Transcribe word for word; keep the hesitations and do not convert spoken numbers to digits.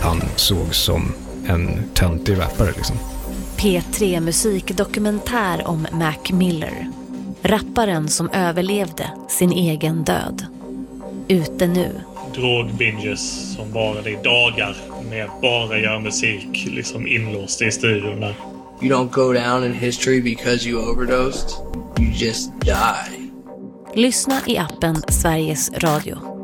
han såg som en töntig rappare liksom. P tre musikdokumentär om Mac Miller. Rapparen som överlevde sin egen död. Ute nu. Drogbinges som bara det dagar med bara göra musik liksom inlåst i studion där. You don't go down in history because you overdosed. You just die. Lyssna i appen Sveriges Radio.